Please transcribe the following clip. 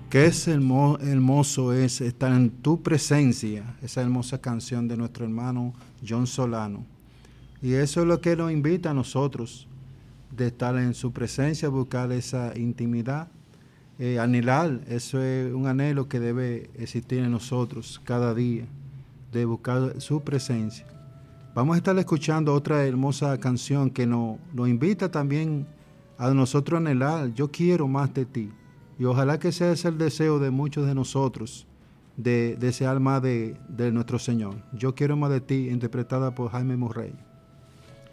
Qué es hermoso es estar en tu presencia, esa hermosa canción de nuestro hermano John Solano. Y eso es lo que nos invita a nosotros, de estar en su presencia, buscar esa intimidad, anhelar, eso es un anhelo que debe existir en nosotros cada día, de buscar su presencia. Vamos a estar escuchando otra hermosa canción que nos invita también a nosotros anhelar, yo quiero más de ti. Y ojalá que sea ese el deseo de muchos de nosotros, de desear más de nuestro Señor. Yo quiero más de ti, interpretada por Jaime Murray.